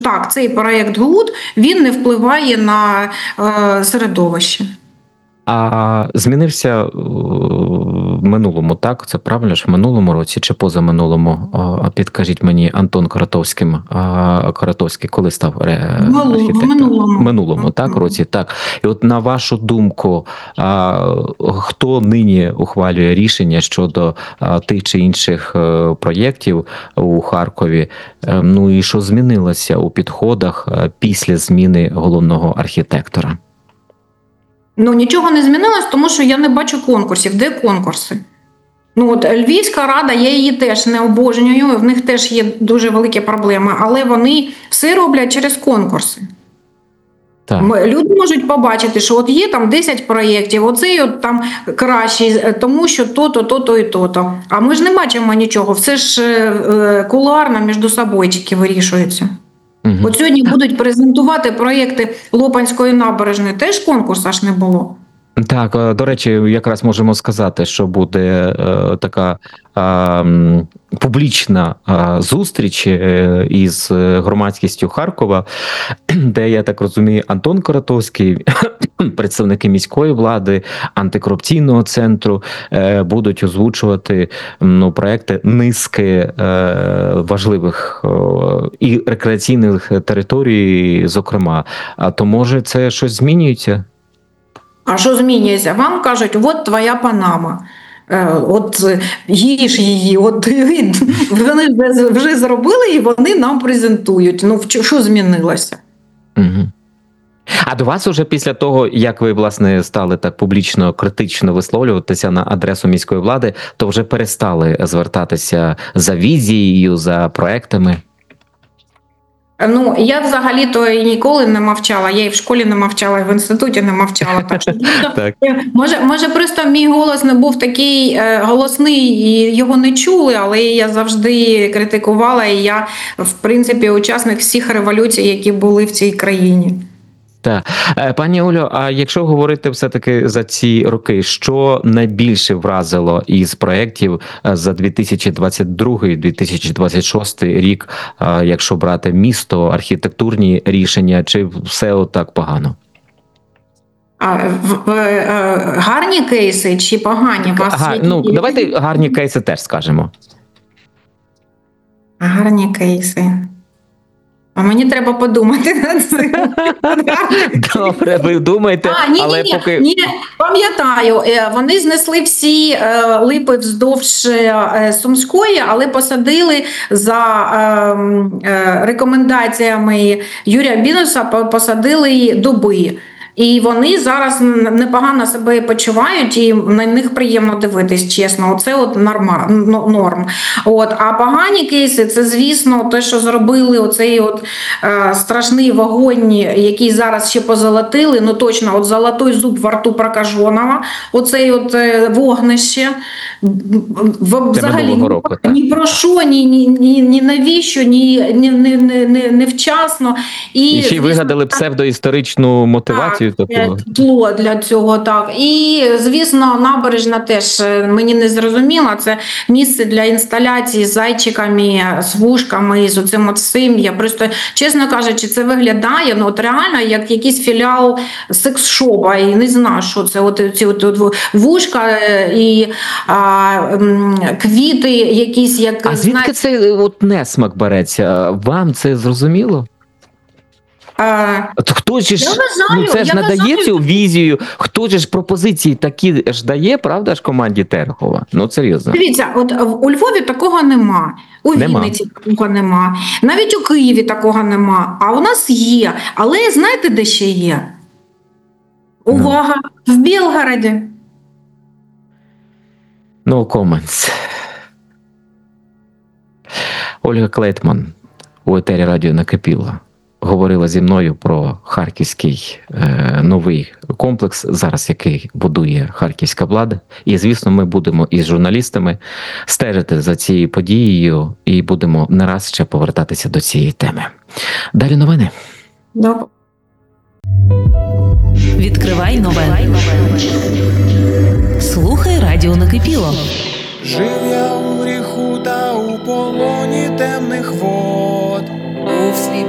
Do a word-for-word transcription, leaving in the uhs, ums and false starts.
Так, цей проєкт ГУД, він не впливає на е, середовище. А змінився в минулому, так? Це правильно ж в минулому році чи позаминулому? Підкажіть мені, Антон Каратовським, Каратовський коли став архітектором? В минулому. В минулому, так, році, так. І от на вашу думку, хто нині ухвалює рішення щодо тих чи інших проєктів у Харкові? Ну і що змінилося у підходах після зміни головного архітектора? Ну, нічого не змінилось, тому що я не бачу конкурсів. Де конкурси? Ну, от Львівська рада, я її теж не обожнюю, в них теж є дуже великі проблеми, але вони все роблять через конкурси. Так. Люди можуть побачити, що от є там десять проєктів, оцей от там кращий, тому що то-то, то-то і то-то. А ми ж не бачимо нічого, все ж е, кулуарно між собою тільки вирішується. Угу. От сьогодні будуть презентувати проєкти Лопанської набережної, теж конкурсу аж не було. Так, до речі, якраз можемо сказати, що буде е, така е, публічна е, зустріч е, із громадськістю Харкова, де, я так розумію, Антон Каратовський, представники міської влади, антикорупційного центру е, будуть озвучувати ну, проекти низки е, важливих е, і рекреаційних територій, зокрема. А то, може, це щось змінюється? А що змінюється? Вам кажуть, от твоя Панама, от їж її, от вони вже зробили і вони нам презентують. Ну, що змінилося? Угу. А до вас уже після того, як ви, власне, стали так публічно, критично висловлюватися на адресу міської влади, то вже перестали звертатися за візією, за проектами? Ну, я взагалі-то і ніколи не мовчала, я і в школі не мовчала, і в інституті не мовчала. Так що, так. Може, може, просто мій голос не був такий е, голосний, і його не чули, але я завжди критикувала, і я, в принципі, учасник всіх революцій, які були в цій країні. Так. Пані Олю, а якщо говорити все-таки за ці роки, що найбільше вразило із проєктів за дві тисячі двадцять другий - дві тисячі двадцять шостий рік, якщо брати місто, архітектурні рішення, чи все отак погано? А, в, в, гарні кейси чи погані? Га, ну, давайте гарні кейси теж скажемо. Гарні кейси. А мені треба подумати над цим. Добре, ви думаєте, а, ні, але ні, поки... Ні, пам'ятаю, вони знесли всі липи вздовж Сумської, але посадили за рекомендаціями Юрія Бінуса, посадили дуби. І вони зараз непогано себе почувають, і на них приємно дивитись, чесно. Оце от норма, норм. От. А погані кейси, це, звісно, те, що зробили оцей от е, страшний вогонь, який зараз ще позолотили, ну точно, от золотой зуб во рту Прокаженого, оцей от е, вогнище. Взагалі, року, ні про що, ні, ні, ні, ні навіщо, ні, ні, ні, ні, ні вчасно. І, і ще й вигадали псевдоісторичну мотивацію. Тло для цього, так. І, звісно, набережна теж мені не зрозуміла. Це місце для інсталяції з зайчиками, з вушками, з оцим от всім. Я просто, чесно кажучи, це виглядає, ну, от реально, як якийсь філіал секс-шопа. І не знаю, що це. От ці от, от вушка і а, квіти якісь. Як, а звідки це от несмак береться? Вам це зрозуміло? А, хто ж, вважаю, ну це ж надає вважаю. цю візію, хто ж пропозиції такі ж дає, правда ж, команді Терехова? Ну, серйозно. Дивіться, от у Львові такого нема, у нема. Вінниці такого нема, навіть у Києві такого нема, а у нас є. Але знаєте, де ще є? Увага, no. В Білгороді. No comments. Ольга Клейтман у етері радіо «Накипіло» говорила зі мною про харківський е, новий комплекс, зараз який будує харківська влада. І, звісно, ми будемо із журналістами стежити за цією подією і будемо не раз ще повертатися до цієї теми. Далі новини. Добре. Відкривай нове. Слухай радіо «Накипіло». Жив я у гріху та у полоні темних вод. Був свій